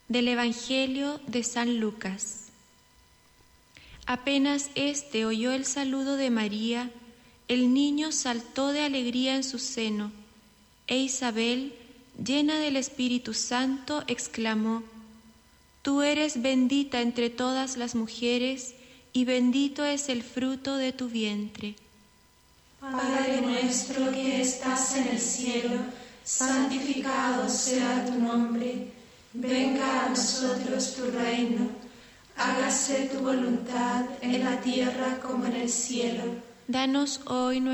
Del Evangelio de San Lucas. Apenas éste oyó el saludo de María, el niño saltó de alegría en su seno, e Isabel, llena del Espíritu Santo, exclamó: Tú eres bendita entre todas las mujeres, y bendito es el fruto de tu vientre. Padre nuestro que estás en el cielo, santificado sea tu nombre. Venga a nosotros tu reino. Hágase tu voluntad en la tierra como en el cielo. Danos hoy